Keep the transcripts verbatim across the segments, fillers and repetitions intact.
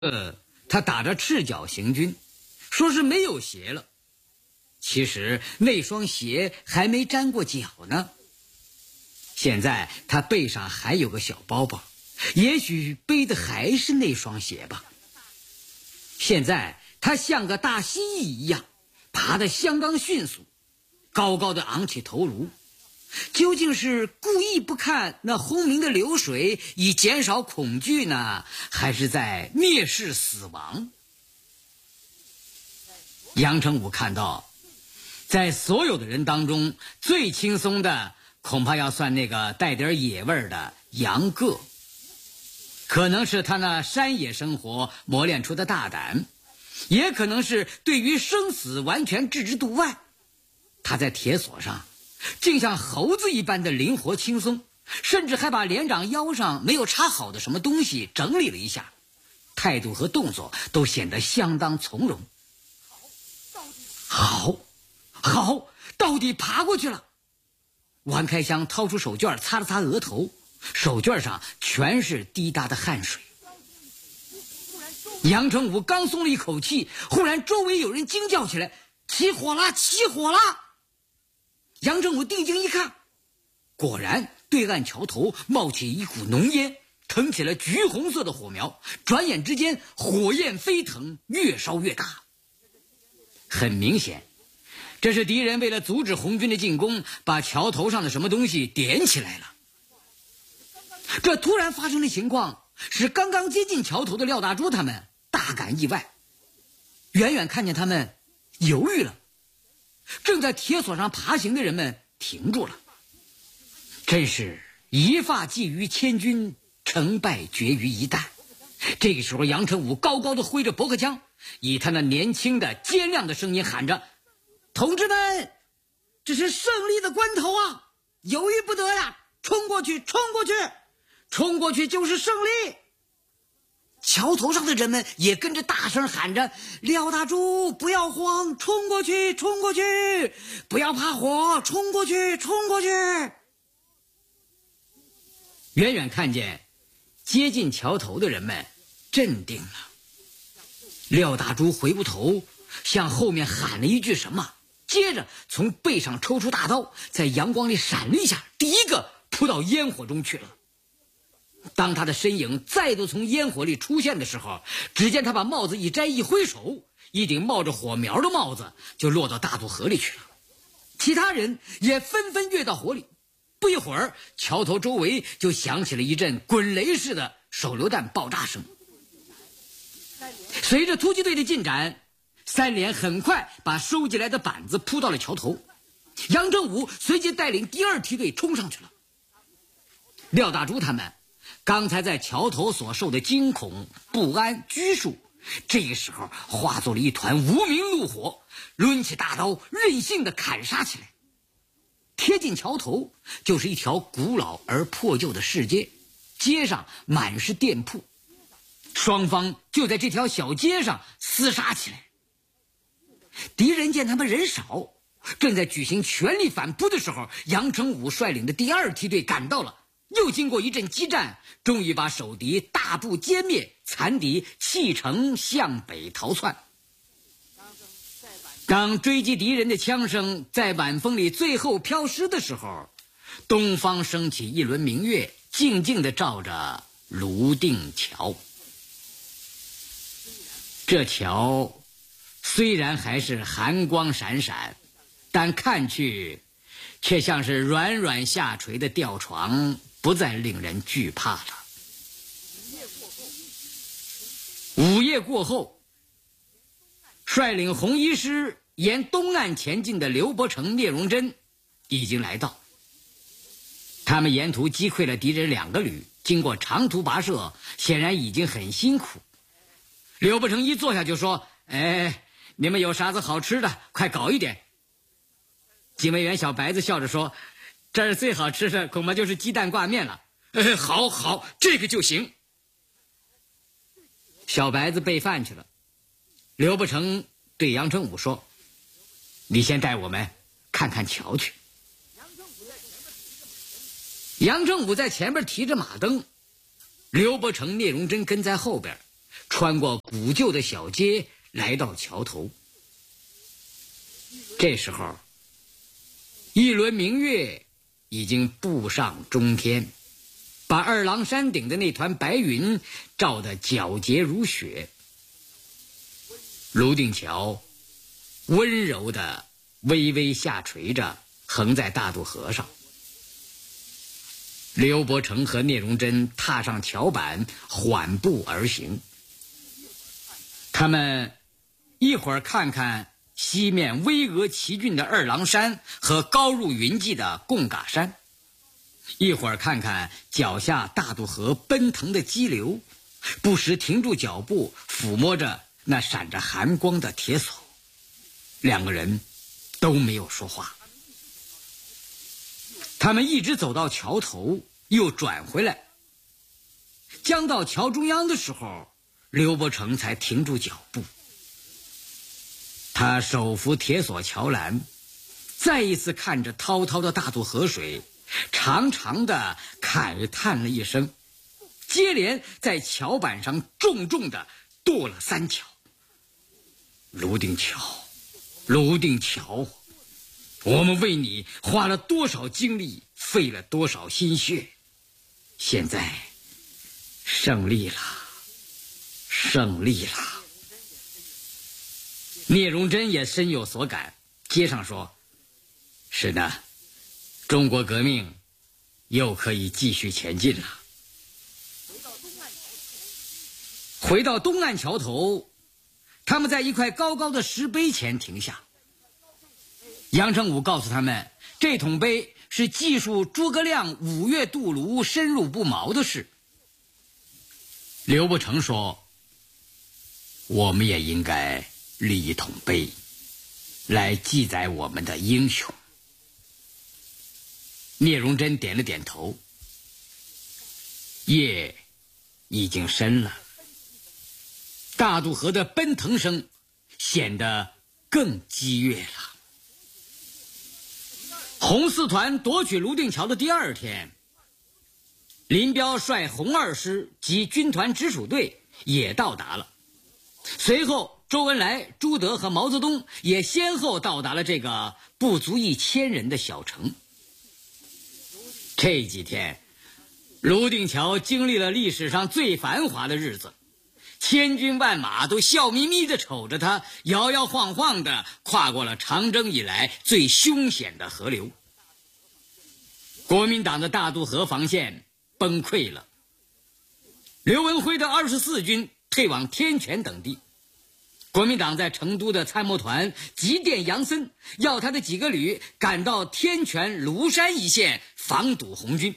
呃，他打着赤脚行军，说是没有鞋了。其实那双鞋还没沾过脚呢。现在他背上还有个小包包，也许背的还是那双鞋吧。现在他像个大蜥蜴一样，爬得相当迅速，高高的昂起头颅。究竟是故意不看那轰鸣的流水以减少恐惧呢，还是在蔑视死亡？杨成武看到，在所有的人当中最轻松的恐怕要算那个带点野味的杨个，可能是他那山野生活磨练出的大胆，也可能是对于生死完全置之度外。他在铁索上竟像猴子一般的灵活轻松，甚至还把连长腰上没有插好的什么东西整理了一下，态度和动作都显得相当从容。好，好，到底爬过去了。王开香掏出手绢擦了擦额头，手绢上全是滴答的汗水。杨成武刚松了一口气，忽然周围有人惊叫起来：起火了，起火了！杨成武定睛一看，果然对岸桥头冒起一股浓烟，腾起了橘红色的火苗，转眼之间火焰飞腾，越烧越大。很明显，这是敌人为了阻止红军的进攻，把桥头上的什么东西点起来了。这突然发生的情况使刚刚接近桥头的廖大珠他们大感意外，远远看见他们犹豫了，正在铁索上爬行的人们停住了。真是一发鲫于千钧，成败决于一旦。这个时候杨成武高高的挥着驳壳枪，以他那年轻的尖亮的声音喊着：同志们，这是胜利的关头啊，犹豫不得呀，冲过去，冲过去，冲过去就是胜利。桥头上的人们也跟着大声喊着：廖大珠，不要慌，冲过去，冲过去，不要怕火，冲过去，冲过去。远远看见接近桥头的人们镇定了。廖大珠回过头向后面喊了一句什么，接着从背上抽出大刀，在阳光里闪了一下，第一个扑到烟火中去了。当他的身影再度从烟火里出现的时候，只见他把帽子一摘一挥手，一顶冒着火苗的帽子就落到大渡河里去了。其他人也纷纷跃到火里，不一会儿桥头周围就响起了一阵滚雷似的手榴弹爆炸声。随着突击队的进展，三连很快把收集来的板子铺到了桥头，杨正武随即带领第二梯队冲上去了。廖大珠他们刚才在桥头所受的惊恐、不安、拘束，这个时候化作了一团无名怒火，抡起大刀任性地砍杀起来。贴近桥头就是一条古老而破旧的市街，街上满是店铺，双方就在这条小街上厮杀起来。敌人见他们人少，正在举行全力反扑的时候，杨成武率领的第二梯队赶到了，又经过一阵激战，终于把守敌大部歼灭，残敌弃城向北逃窜。当追击敌人的枪声在晚风里最后飘失的时候，东方升起一轮明月，静静地照着泸定桥。这桥虽然还是寒光闪闪，但看去却像是软软下垂的吊床，不再令人惧怕了。午夜过后，率领红一师沿东岸前进的刘伯承、聂荣臻已经来到。他们沿途击溃了敌人两个旅，经过长途跋涉，显然已经很辛苦。刘伯承一坐下就说：哎，你们有啥子好吃的，快搞一点。警卫员小白子笑着说：这儿最好吃的恐怕就是鸡蛋挂面了。哎，好好，这个就行。小白子备饭去了。刘伯承对杨成武说：你先带我们看看桥去。杨成武在前边提着马灯，刘伯承、聂荣臻跟在后边， 穿过古旧的小街，来到桥头。这时候，一轮明月已经步上中天，把二郎山顶的那团白云照得皎洁如雪。泸定桥温柔地微微下垂着，横在大渡河上。刘伯承和聂荣臻踏上桥板，缓步而行。他们一会儿看看西面巍峨奇峻的二郎山和高入云际的贡嘎山，一会儿看看脚下大渡河奔腾的激流，不时停住脚步，抚摸着那闪着寒光的铁索。两个人都没有说话。他们一直走到桥头，又转回来。将到桥中央的时候，刘伯承才停住脚步。他手扶铁索桥栏，再一次看着滔滔的大渡河水，长长的慨叹了一声，接连在桥板上重重的跺了三脚。泸定桥，泸定桥，我们为你花了多少精力，费了多少心血，现在胜利了，胜利了。聂荣臻也深有所感，接上说：是的，中国革命又可以继续前进了。回到东岸桥头，他们在一块高高的石碑前停下。杨成武告诉他们，这桶碑是记述诸葛亮五月渡泸深入不毛的事。刘伯承说：我们也应该立一桶碑，来记载我们的英雄。聂荣臻点了点头。夜已经深了，大渡河的奔腾声显得更激越了。红四团夺取泸定桥的第二天，林彪率红二师及军团直属队也到达了。随后周恩来、朱德和毛泽东也先后到达了这个不足一千人的小城。这几天，泸定桥经历了历史上最繁华的日子，千军万马都笑眯眯地瞅着他摇摇晃晃地跨过了长征以来最凶险的河流。国民党的大渡河防线崩溃了，刘文辉的二十四军退往天泉等地。国民党在成都的参谋团急电杨森，要他的几个旅赶到天泉庐山一线防堵红军。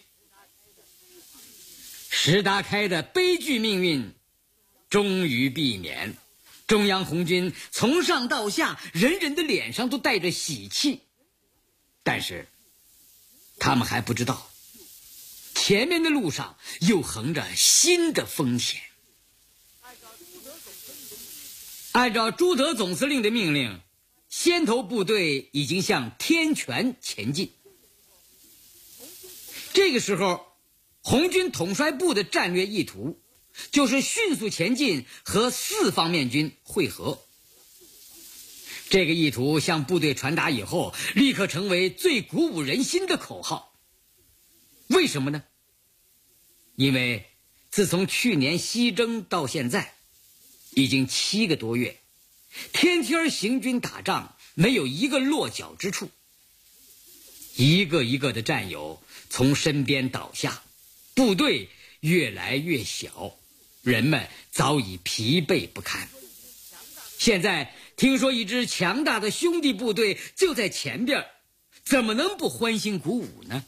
石达开的悲剧命运终于避免，中央红军从上到下人人的脸上都带着喜气，但是他们还不知道前面的路上又横着新的风险。按照朱德总司令的命令，先头部队已经向天泉前进。这个时候，红军统帅部的战略意图就是迅速前进和四方面军会合。这个意图向部队传达以后，立刻成为最鼓舞人心的口号。为什么呢？因为自从去年西征到现在已经七个多月，天天行军打仗，没有一个落脚之处。一个一个的战友从身边倒下，部队越来越小，人们早已疲惫不堪。现在听说一支强大的兄弟部队就在前边，怎么能不欢欣鼓舞呢？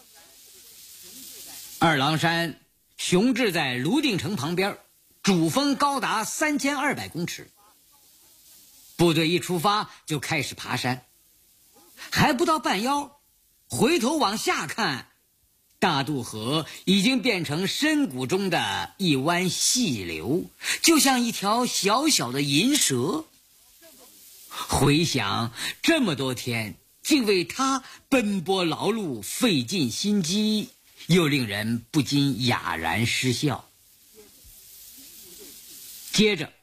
二郎山雄峙在泸定城旁边，主峰高达三千二百公尺。部队一出发就开始爬山，还不到半腰，回头往下看，大渡河已经变成深谷中的一湾细流，就像一条小小的银蛇。回想这么多天，竟为他奔波劳碌，费尽心机，又令人不禁哑然失笑。 接着